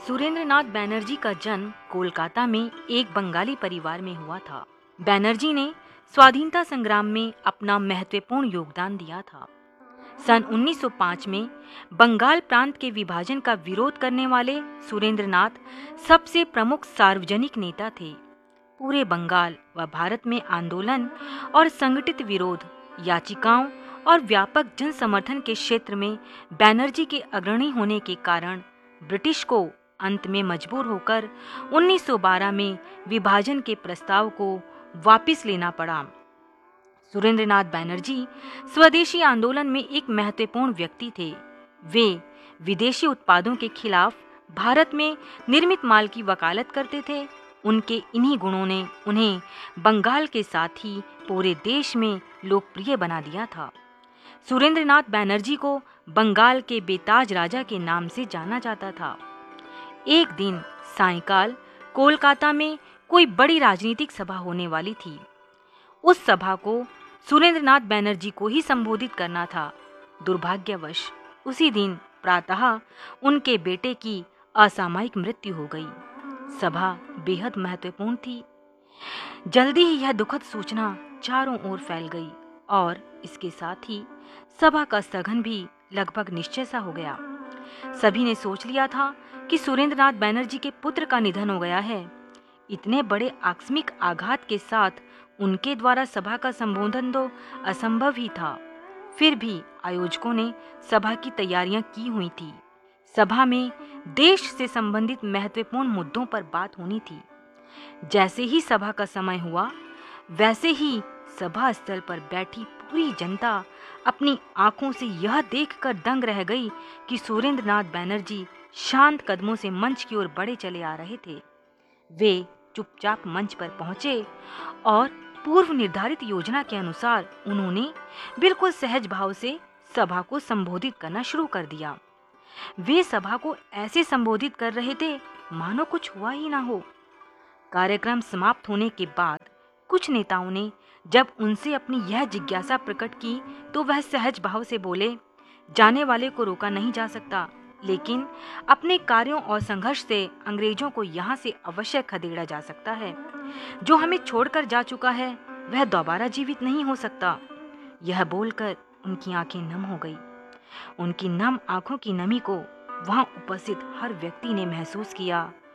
सुरेंद्रनाथ बैनर्जी का जन्म कोलकाता में एक बंगाली परिवार में हुआ था। बैनर्जी ने स्वाधीनता संग्राम में अपना महत्वपूर्ण योगदान दिया था। सन 1905 में बंगाल प्रांत के विभाजन का विरोध करने वाले सुरेंद्रनाथ सबसे प्रमुख सार्वजनिक नेता थे। पूरे बंगाल व भारत में आंदोलन और संगठित विरोध, याचिकाओं और व्यापक जन समर्थन के क्षेत्र में बैनर्जी के अग्रणी होने के कारण ब्रिटिश को अंत में मजबूर होकर 1912 में विभाजन के प्रस्ताव को वापस लेना पड़ा। सुरेंद्रनाथ बैनर्जी स्वदेशी आंदोलन में एक महत्वपूर्ण व्यक्ति थे। वे विदेशी उत्पादों के खिलाफ भारत में निर्मित माल की वकालत करते थे। उनके इन्हीं गुणों ने उन्हें बंगाल के साथ ही पूरे देश में लोकप्रिय बना दिया था। सुरेंद्रनाथ बैनर्जी को बंगाल के बेताज राजा के नाम से जाना जाता था। एक दिन सायंकाल कोलकाता में कोई बड़ी राजनीतिक सभा होने वाली थी। उस सभा को सुरेंद्रनाथ बैनर्जी को ही संबोधित करना था। दुर्भाग्यवश उसी दिन प्रातः उनके बेटे की असामयिक मृत्यु हो गई। सभा बेहद महत्वपूर्ण थी। जल्दी ही यह दुखद सूचना चारों ओर फैल गई और इसके साथ ही सभा का स्थगन भी लगभग निश्चय सा हो गया। सभी ने सोच लिया था कि सुरेंद्रनाथ बैनर्जी के पुत्र का निधन हो गया है। इतने बड़े आकस्मिक आघात के साथ उनके द्वारा सभा का संबोधन तो असंभव ही था। फिर भी आयोजकों ने सभा की तैयारियां की हुई थी। सभा में देश से संबंधित महत्वपूर्ण मुद्दों पर बात होनी थी। जैसे ही सभा का समय हुआ, वैसे ही सभा स्थल पर बैठी पूरी जनता अपनी आंखों से यह देखकर दंग रह गई कि सुरेंद्रनाथ बैनर्जी शांत कदमों से मंच की ओर बढ़े चले आ रहे थे। वे चुपचाप मंच पर पहुंचे और पूर्व निर्धारित योजना के अनुसार उन्होंने बिल्कुल सहज भाव से सभा को संबोधित करना शुरू कर दिया। वे सभा को ऐसे संबोधित कर रहे थे मानो कुछ हुआ ही ना हो। कार्यक्रम समाप्त होने के बाद कुछ नेताओं ने जब उनसे अपनी यह जिज्ञासा प्रकट की तो वह सहज भाव से बोले, जाने वाले को रोका नहीं जा सकता, लेकिन अपने कार्यों और संघर्ष से अंग्रेजों को यहाँ से अवश्य खदेड़ा जा सकता है। जो हमें छोड़कर जा चुका है वह दोबारा जीवित नहीं हो सकता। यह बोलकर उनकी आंखें नम हो गई। उनकी नम आंखों की नमी को वहां उपस्थित हर व्यक्ति ने महसूस किया।